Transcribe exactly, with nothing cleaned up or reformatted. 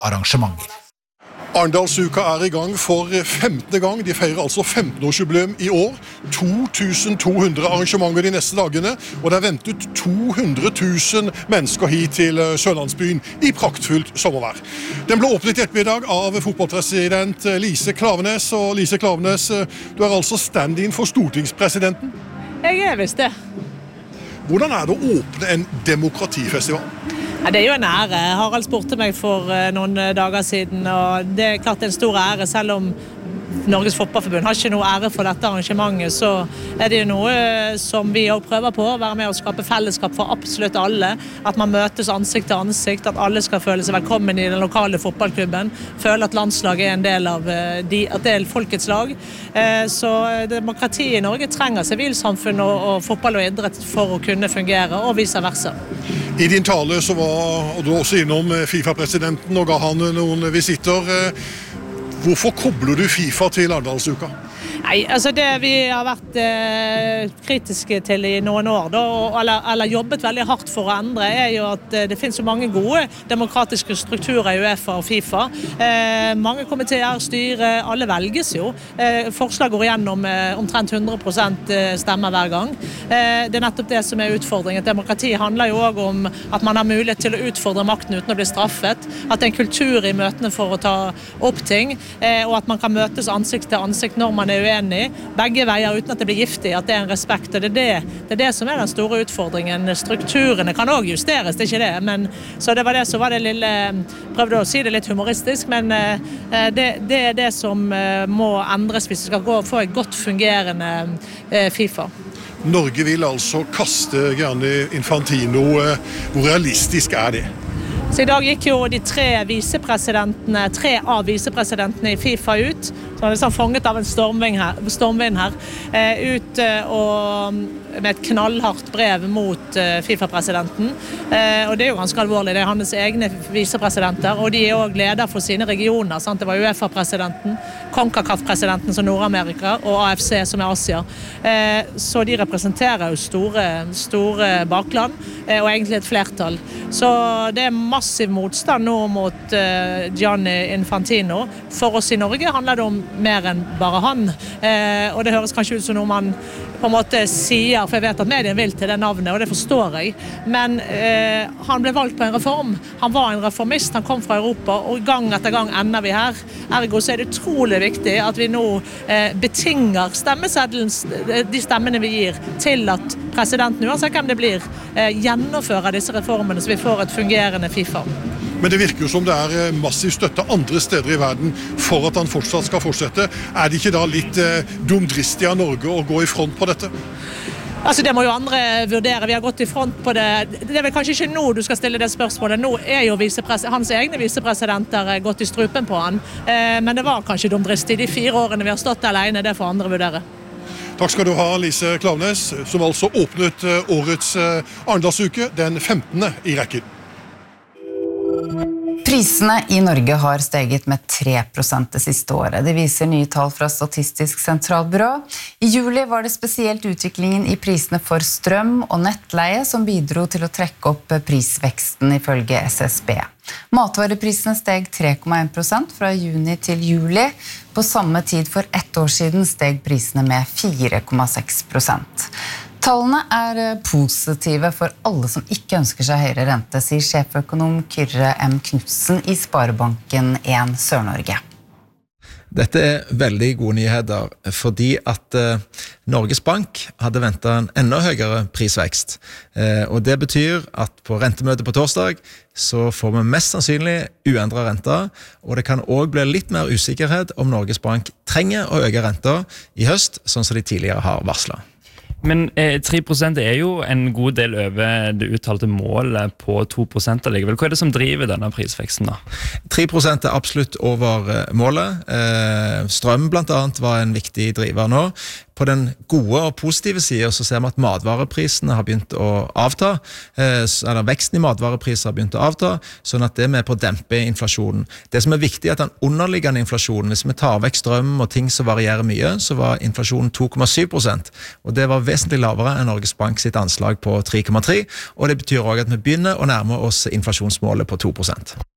arrangementer. Arendalsuka er i gang for femtende gang. De feirer altså femten-årsjubileum i år. to tusen to hundre arrangementer de neste dagene, og det er ventet to hundre tusen mennesker hit til Sørlandsbyen i praktfullt sommervær. Den ble åpnet i ettermiddag av fotballpresident Lise Klaveness. Og Lise Klaveness, du er altså stand-in for stortingspresidenten? Jeg er visst det. Hvordan er det å åpne en demokratifestival? Ja, det er jo en ære. Harald spurte meg for noen dager siden, og det er klart det er en stor ære, selv om Norges Fotballforbund har ikke noe ære for dette arrangementet, så er det jo noe som vi også prøver på, å være med og skape fellesskap for absolutt alle, at man møtes ansikt til ansikt, at alle skal føle seg velkommen i den lokale fotballklubben, føle at landslaget er en del av de, at det er folkets lag. Så demokrati i Norge trenger sivilsamfunn og, og fotball og idrett for å kunne fungere, og vice versa. I din tale så var og du også innom FIFA-presidenten og ga han noen visitter. Hvorfor kobler du FIFA til Arendalsuka? Nei, altså det vi har vært eh, kritiske til i noen år, da, eller, eller jobbet veldig hardt for å endre, er jo at eh, det finnes så mange gode demokratiske strukturer i UEFA og FIFA. Eh, mange komiteer, styre, alle velges jo. Eh, forslag går igjennom eh, omtrent hundre prosent stemmer hver gang. Eh, det er nettopp det som er utfordringen. Demokrati handler jo også om at man har mulighet til å utfordre makten uten å bli straffet, at det er en kultur i møtene for å ta opp ting, eh, og at man kan møtes ansikt til ansikt når man er uenig. Begge veier uten at det blir giftig, at det er en respekt, og det er det, det er det som er den store utfordringen. Strukturene kan også justeres, det er ikke det, men så det var det, så var det lille, prøvde å si det litt humoristisk, men det, det er det som må endres hvis vi skal gå, få et godt fungerende FIFA. Norge vil altså kaste Gianni Infantino. Hvor realistisk er det? Så i dag gikk jo de tre visepresidentene, tre av visepresidentene i FIFA ut, så er det sånn fanget av en stormvind her, stormvind her ut og med et knallhardt brev mot FIFA-presidenten. Og det er jo ganske alvorlig, det er hans egne visepresidenter, og de er også leder for sine regioner, sant? Det var UEFA-presidenten, CONCACAF-presidenten som Nord-Amerika, og A F C som er Asia. Så de representerer jo store, store bakland, og egentlig et flertall. Så det er massiv motstand nå mot Gianni Infantino. For oss i Norge handler det om mer enn bare han, og det høres kanskje ut som noe man på en måte sier, for jeg vet at medien vil til det navnet, og det forstår jeg. Men eh, han ble valgt på en reform. Han var en reformist, han kom fra Europa, og gang etter gang ender vi her. Ergo så er det utrolig viktig at vi nå eh, betinger stemmeseddelen, de stemmene vi gir, til at presidenten, uansett hvem det blir, eh, gjennomfører disse reformene, så vi får et fungerende FIFA. Men det virker jo som det er massiv støtte andre steder i verden for at han fortsatt skal fortsette. Er det ikke da litt eh, dumdristig av Norge å gå i front på dette? Altså det må jo andre vurdere. Vi har gått i front på det. Det er vel kanskje ikke nå du skal stille det spørsmålet. Nå er jo hans egne visepresidenter gått i strupen på han. Eh, men det var kanskje dumdristig de fire årene vi har stått alene. Det får andre vurdere. Takk skal du ha, Lise Klaveness, som altså åpnet årets Arendalsuke den femtende i rekken. Prisene i Norge har steget med tre prosent det siste året. Det viser nye tall fra Statistisk sentralbyrå. I juli var det spesielt utviklingen i prisene for strøm og nettleie som bidro til å trekke opp prisveksten ifølge S S B. Matvareprisene steg tre komma en prosent fra juni til juli. På samme tid for ett år siden steg prisene med fire komma seks prosent. Tallene er positive for alle som ikke ønsker seg høyere rente, sier sjeføkonom Kyrre M. Knudsen i Sparebanken en Sør-Norge. Dette er veldig gode nyheter, fordi at eh, Norges Bank hadde ventet en enda høyere prisvekst. Eh, og det betyr at på rentemøtet på torsdag så får vi mest sannsynlig uendret renter, og det kan også bli litt mer usikkerhet om Norges Bank trenger å øke renter i høst, sånn som de tidligere har varslet. Men eh, tre prosent er jo en god del over det uttalte målet på to prosent allikevel. Hva er det som driver denne prisveksten da? tre prosent er absolutt over målet. Eh, strøm blant annet var en viktig driver nå. På den gode og positive siden så ser vi at matvareprisene har begynt å avta, eh, eller veksten i matvarepriser har begynt å avta, sånn at det er med på å dempe inflasjonen. Det som er viktig er at den underliggende inflasjonen, hvis vi tar vekk strøm og ting som varierer mye, så var inflasjonen to komma syv prosent, og det var vesentlig lavere enn Norges Bank sitt anslag på tre komma tre, og det betyr også at vi begynner å nærme oss inflasjonsmålet på to prosent.